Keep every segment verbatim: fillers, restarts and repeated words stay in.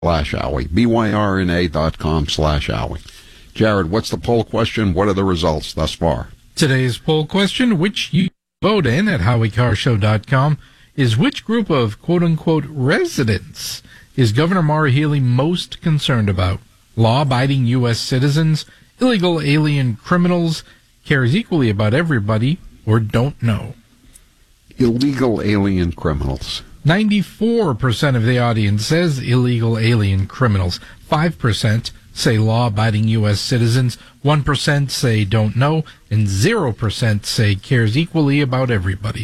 slash Howie. B Y R N A dot com slash Howie. Jared, what's the poll question? What are the results thus far? Today's poll question, which you vote in at Howie Carr Show dot com, is which group of quote-unquote residents is Governor Maura Healey most concerned about? Law-abiding U S citizens, illegal alien criminals, cares equally about everybody, or don't know? Illegal alien criminals. ninety-four percent of the audience says illegal alien criminals. five percent say law-abiding U S citizens. one percent say don't know. And zero percent say cares equally about everybody.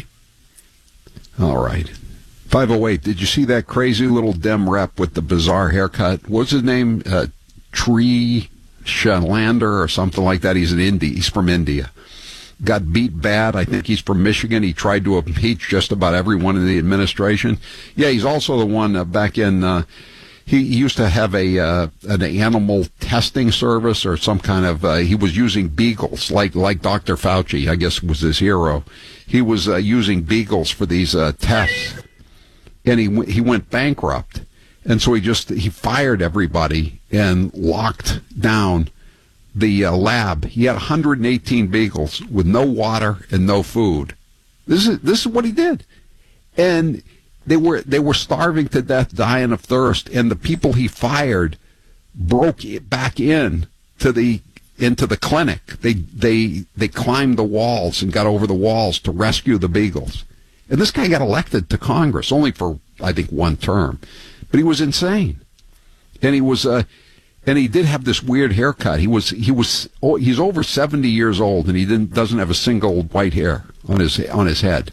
All right. five oh eight, did you see that crazy little Dem rep with the bizarre haircut? What's his name? Uh, Tree Shalander or something like that. He's an Indi- He's from India. Got beat bad. I think he's from Michigan. He tried to impeach just about everyone in the administration. Yeah, he's also the one uh, back in, uh, he used to have a uh, an animal testing service or some kind of, uh, he was using beagles, like like Doctor Fauci, I guess was his hero. He was uh, using beagles for these uh, tests, and he he went bankrupt. And so he just, he fired everybody and locked down the uh, lab. He had one hundred eighteen beagles with no water and no food. This is this is what he did, and they were they were starving to death, dying of thirst. And the people he fired broke it back in to the into the clinic. They they they climbed the walls and got over the walls to rescue the beagles. And this guy got elected to Congress only for I think one term, but he was insane, and he was uh, and he did have this weird haircut. He was he was oh, he's over seventy years old, and he didn't doesn't have a single white hair on his on his head.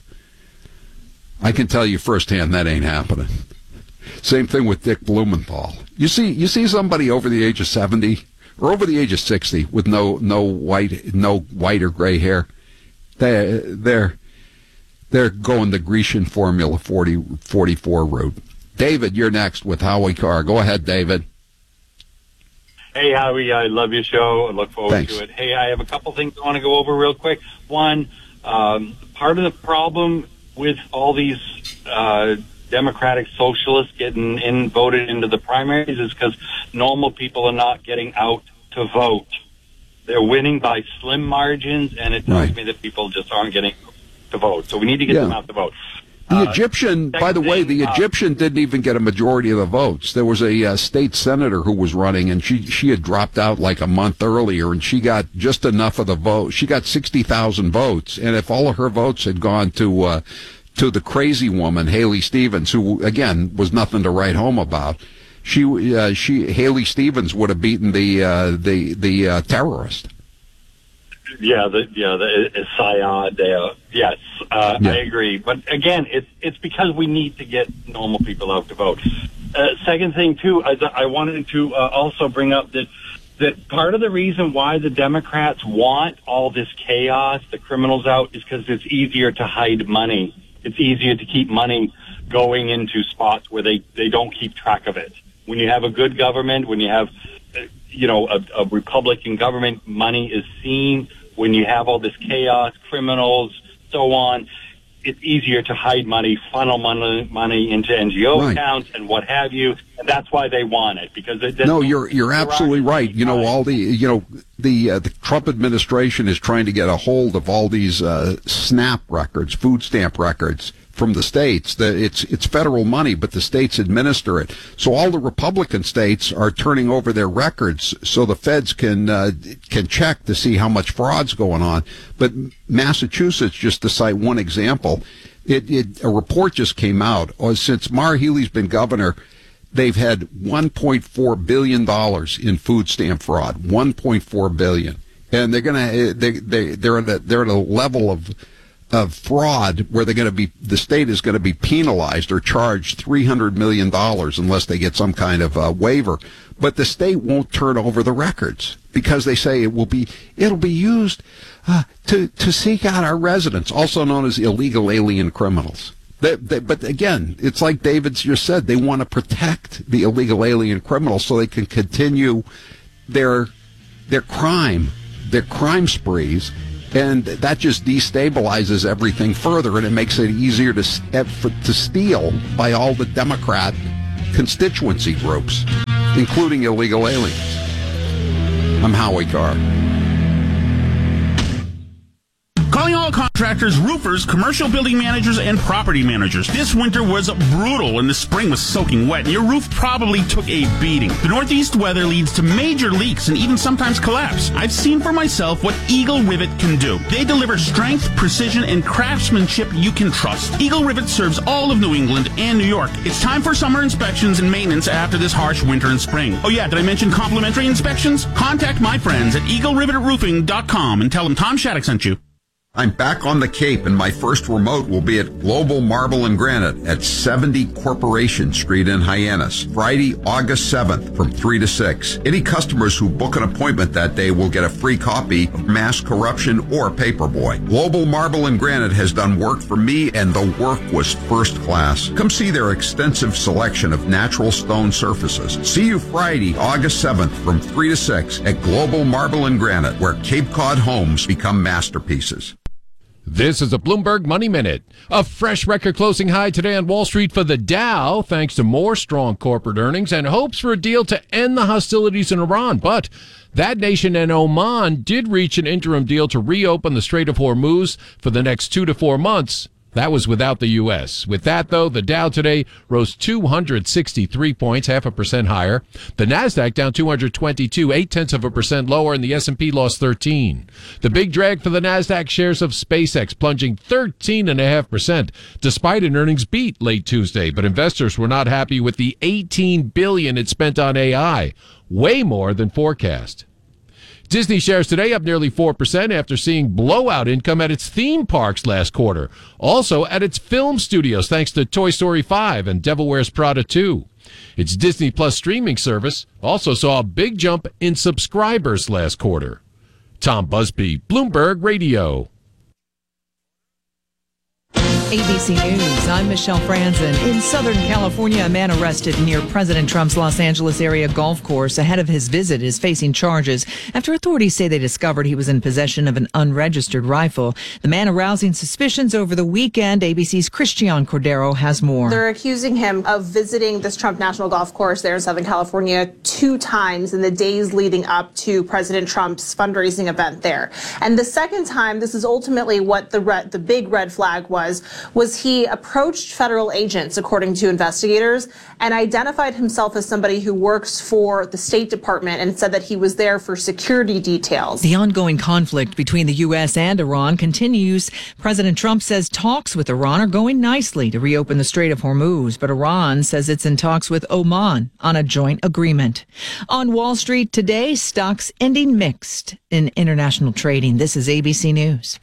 I can tell you firsthand that ain't happening. Same thing with Dick Blumenthal. You see you see somebody over the age of seventy or over the age of sixty with no no white no white or gray hair. They they're they're going the Grecian Formula forty forty-four route. David, you're next with Howie Carr. Go ahead, David. Hey, Howie, I love your show. I look forward Thanks. to it. Hey, I have a couple things I want to go over real quick. One, um, part of the problem with all these uh, Democratic socialists getting in voted into the primaries is because normal people are not getting out to vote. They're winning by slim margins, and it tells Right. me that people just aren't getting to vote. So we need to get Yeah. them out to vote. The Uh, Egyptian, by the way, the thing, uh, Egyptian didn't even get a majority of the votes. There was a uh, state senator who was running, and she she had dropped out like a month earlier, and she got just enough of the vote. She got sixty thousand votes, and if all of her votes had gone to uh, to the crazy woman Haley Stevens, who again was nothing to write home about, she uh, she Haley Stevens would have beaten the uh, the the uh, terrorist. Yeah, the yeah the uh, Syed. Uh, yes, uh, Yeah. I agree. But again, it's it's because we need to get normal people out to vote. Uh, second thing too, I, I wanted to uh, also bring up that that part of the reason why the Democrats want all this chaos, the criminals out, is because it's easier to hide money. It's easier to keep money going into spots where they they don't keep track of it. When you have a good government, when you have you know, a, a Republican government, money is seen. When you have all this chaos, criminals, so on, it's easier to hide money, funnel money, money into N G O Right. accounts and what have you. And that's why they want it, because it No, you're you're absolutely right. You know, time. all the you know the uh, the Trump administration is trying to get a hold of all these uh, SNAP records, food stamp records from the states. That it's it's federal money, but the states administer it. So all the Republican states are turning over their records so the feds can uh, can check to see how much fraud's going on. But Massachusetts, just to cite one example, it, it a report just came out. Or since Maura Healey's been governor, they've had one point four billion dollars in food stamp fraud. one point four billion dollars, and they're gonna they they they're at a, they're at a level of of fraud where they're going to be, the state is going to be penalized or charged three hundred million dollars unless they get some kind of uh, waiver. But the state won't turn over the records because they say it will be, it'll be used uh, to, to seek out our residents, also known as illegal alien criminals. They, they, but again, it's like David just said, they want to protect the illegal alien criminals so they can continue their, their crime, their crime sprees. And that just destabilizes everything further, and it makes it easier to to steal by all the Democrat constituency groups, including illegal aliens. I'm Howie Carr. Calling all contractors, roofers, commercial building managers, and property managers. This winter was brutal and the spring was soaking wet, and your roof probably took a beating. The northeast weather leads to major leaks and even sometimes collapse. I've seen for myself what Eagle Rivet can do. They deliver strength, precision, and craftsmanship you can trust. Eagle Rivet serves all of New England and New York. It's time for summer inspections and maintenance after this harsh winter and spring. Oh yeah, did I mention complimentary inspections? Contact my friends at eagle rivet roofing dot com and tell them Tom Shattuck sent you. I'm back on the Cape, and my first remote will be at Global Marble and Granite at seventy Corporation Street in Hyannis, Friday, August seventh from three to six. Any customers who book an appointment that day will get a free copy of Mass Corruption or Paperboy. Global Marble and Granite has done work for me, and the work was first class. Come see their extensive selection of natural stone surfaces. See you Friday, August seventh from three to six at Global Marble and Granite, where Cape Cod homes become masterpieces. This is a Bloomberg Money Minute. A fresh record closing high today on Wall Street for the Dow, thanks to more strong corporate earnings and hopes for a deal to end the hostilities in Iran. But that nation and Oman did reach an interim deal to reopen the Strait of Hormuz for the next two to four months. That was without the U S. With that, though, the Dow today rose two hundred sixty-three points, half a percent higher. The Nasdaq down two hundred twenty-two, eight-tenths of a percent lower, and the S and P lost thirteen. The big drag for the Nasdaq shares of SpaceX plunging thirteen point five percent, despite an earnings beat late Tuesday. But investors were not happy with the eighteen billion dollars it spent on A I, way more than forecast. Disney shares today up nearly four percent after seeing blowout income at its theme parks last quarter. Also at its film studios, thanks to Toy Story five and Devil Wears Prada two. Its Disney Plus streaming service also saw a big jump in subscribers last quarter. Tom Busby, Bloomberg Radio. A B C News, I'm Michelle Franzen. In Southern California, a man arrested near President Trump's Los Angeles area golf course ahead of his visit is facing charges after authorities say they discovered he was in possession of an unregistered rifle. The man arousing suspicions over the weekend. A B C's Christian Cordero has more. They're accusing him of visiting this Trump National Golf Course there in Southern California two times in the days leading up to President Trump's fundraising event there. And the second time, this is ultimately what the red, the big red flag was, was he approached federal agents, according to investigators, and identified himself as somebody who works for the State Department and said that he was there for security details. The ongoing conflict between the U S and Iran continues. President Trump says talks with Iran are going nicely to reopen the Strait of Hormuz, but Iran says it's in talks with Oman on a joint agreement. On Wall Street today, stocks ending mixed in international trading. This is A B C News.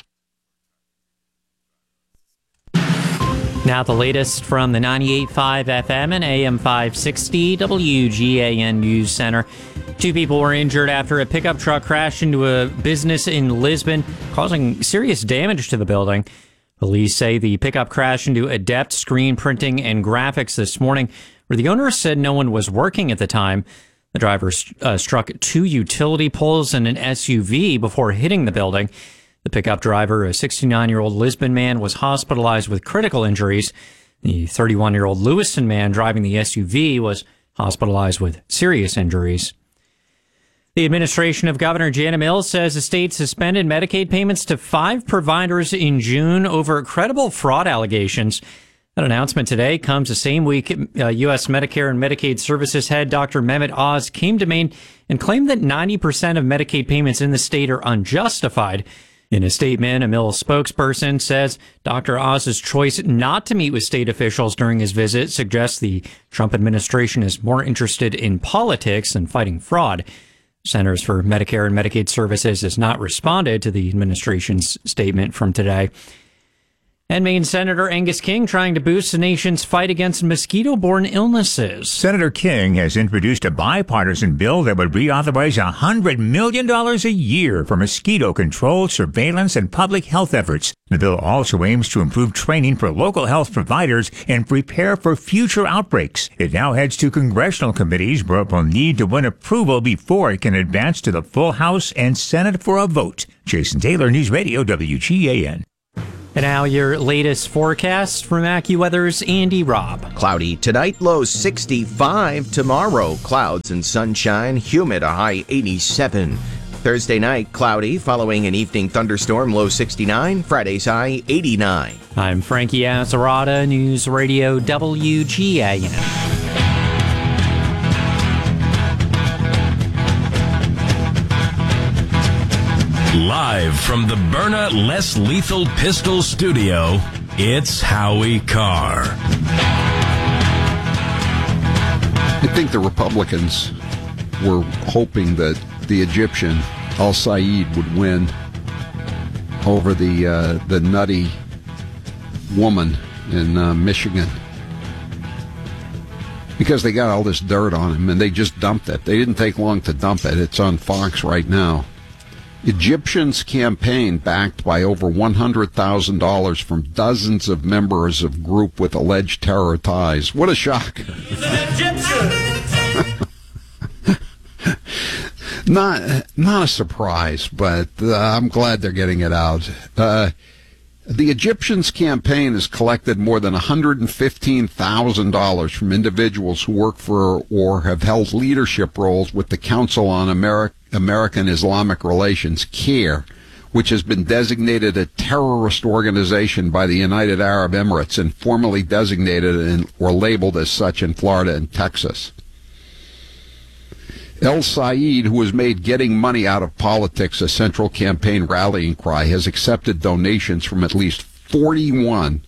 Now the latest from the ninety-eight point five F M and A M five sixty W G A N News Center. Two people were injured after a pickup truck crashed into a business in Lisbon, causing serious damage to the building. Police say the pickup crashed into Adept Screen Printing and Graphics this morning, where the owner said no one was working at the time. The driver uh, struck two utility poles and an S U V before hitting the building. The pickup driver, a sixty-nine-year-old Lisbon man, was hospitalized with critical injuries. The thirty-one-year-old Lewiston man driving the S U V was hospitalized with serious injuries. The administration of Governor Jana Mills says the state suspended Medicaid payments to five providers in June over credible fraud allegations. That announcement today comes the same week uh, U S Medicare and Medicaid Services head Doctor Mehmet Oz came to Maine and claimed that ninety percent of Medicaid payments in the state are unjustified. In a statement, a Mills spokesperson says Doctor Oz's choice not to meet with state officials during his visit suggests the Trump administration is more interested in politics than fighting fraud. Centers for Medicare and Medicaid Services has not responded to the administration's statement from today. And Maine Senator Angus King trying to boost the nation's fight against mosquito-borne illnesses. Senator King has introduced a bipartisan bill that would reauthorize one hundred million dollars a year for mosquito control, surveillance, and public health efforts. The bill also aims to improve training for local health providers and prepare for future outbreaks. It now heads to congressional committees, but will need to win approval before it can advance to the full House and Senate for a vote. Jason Taylor, News Radio W G A N. And now your latest forecast from AccuWeather's Andy Robb. Cloudy tonight, low sixty-five. Tomorrow, clouds and sunshine, humid, a high eighty-seven. Thursday night, cloudy, following an evening thunderstorm, low sixty-nine. Friday's high eighty-nine. I'm Frankie Azzarata, News Radio W G A N. Live from the Byrna Less Lethal Pistol Studio, it's Howie Carr. I think the Republicans were hoping that the Egyptian Al-Sayed would win over the uh, the nutty woman in uh, Michigan, because they got all this dirt on him and they just dumped it. They didn't take long to dump it. It's on Fox right now. Egyptians campaign backed by over one hundred thousand dollars from dozens of members of group with alleged terror ties. What a shock. He's an Egyptian. Not, not a surprise, but uh, I'm glad they're getting it out. Uh, the Egyptians campaign has collected more than one hundred fifteen thousand dollars from individuals who work for or have held leadership roles with the Council on Ameri- American Islamic Relations, CARE, which has been designated a terrorist organization by the United Arab Emirates and formally designated in, or labeled as such in Florida and Texas. El-Sayed, who has made getting money out of politics a central campaign rallying cry, has accepted donations from at least forty-one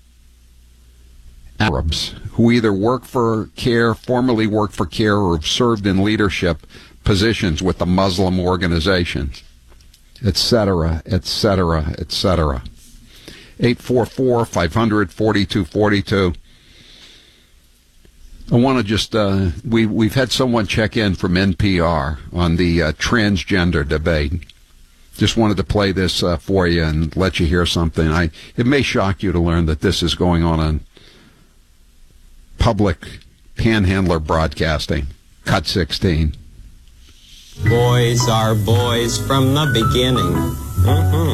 Arabs who either work for CARE, formerly work for CARE, or have served in leadership positions with the Muslim organizations, et cetera, et cetera, et cetera. eight four four, five hundred, forty-two forty-two. I want to just, uh, we, we've had someone check in from N P R on the uh, transgender debate. Just wanted to play this uh, for you and let you hear something. I It may shock you to learn that this is going on on public panhandler broadcasting, Cut sixteen. Boys are boys from the beginning. Mm-hmm.